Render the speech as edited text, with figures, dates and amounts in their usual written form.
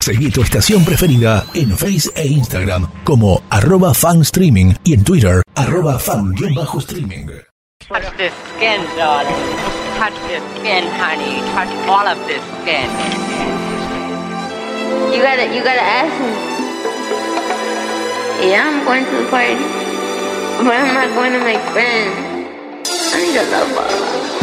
Seguí tu estación preferida en Face e Instagram como @fanstreaming y en Twitter @fan_streaming. Touch this skin, darling. Touch this skin, honey. Touch all of this skin. You gotta ask him. Yeah, I'm going to the party, but I'm not going to make friends. I need a lover.